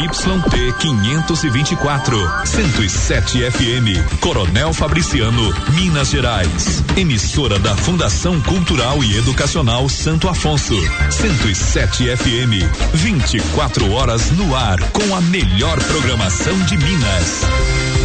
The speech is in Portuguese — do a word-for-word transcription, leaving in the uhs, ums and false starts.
T quinhentos e vinte e quatro, cento e sete F M, Coronel Fabriciano, Minas Gerais. Emissora da Fundação Cultural e Educacional Santo Afonso, cento e sete F M, vinte e quatro horas no ar com a melhor programação de Minas.